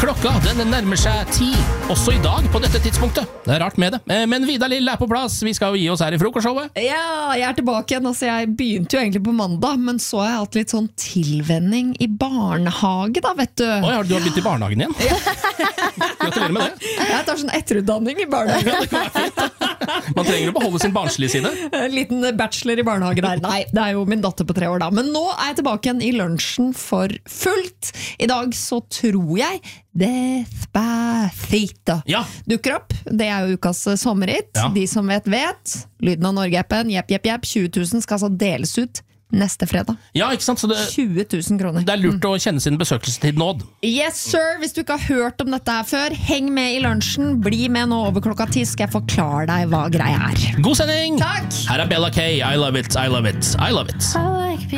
Klokka, den nærmer seg 10, også i dag på dette tidspunktet. Det rart med det. Men Vidar Lill på plass, vi skal jo gi oss her i frokostshowet. Ja, jeg tilbake igjen. Altså, jeg begynte jo egentlig på mandag, men så har jeg hatt litt sånn tilvenning i barnehage da, vet du. Oi, du har begynt i barnehagen igjen? Gratulerer med det. Jeg tar sånn etterutdanning i barnehagen. Man trenger å beholde sin barnslige side. En liten bachelor i barnehage der. Nei, det er jo min datter på 3 år da. Men nå er jeg tilbake igjen i lunsjen for fullt. I dag så tror jeg Despacito dukker opp. Det er jo ukas sommerhit. De som vet. Lyden av Norge-appen, jepp, 20 000 skal altså deles ut neste fredag. Ja, ikke sant? Så 20 000 kroner. Det er lurt å kjenne sin besøkelsestid nådd. Yes, sir! Hvis du ikke har hørt om dette her før, heng med i lunsjen. Bli med nå over klokka 10, skal jeg forklare deg hva greia er. God sending! Takk! Her er Bella K. I love it, I love it, I love it.